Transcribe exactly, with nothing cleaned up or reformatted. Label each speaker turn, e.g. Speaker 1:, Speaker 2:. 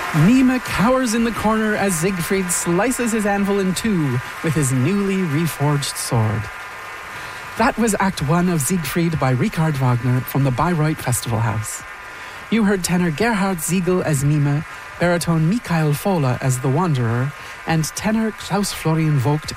Speaker 1: Nima cowers in the corner as Siegfried slices his anvil in two with his newly reforged sword. That was Act One of Siegfried by Richard Wagner from the Bayreuth Festival House. You heard tenor Gerhard Siegel as Nima, baritone Michael Fola as the Wanderer, and tenor Klaus Florian Vogt